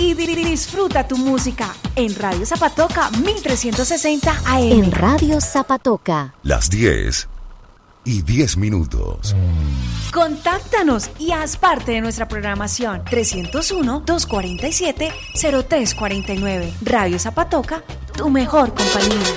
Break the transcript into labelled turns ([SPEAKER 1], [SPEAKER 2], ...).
[SPEAKER 1] y disfruta tu música en Radio Zapatoca 1360 AM.
[SPEAKER 2] En Radio Zapatoca.
[SPEAKER 3] Las 10:10.
[SPEAKER 1] Contáctanos y haz parte de nuestra programación. 301-247-0349. Radio Zapatoca, tu mejor compañía.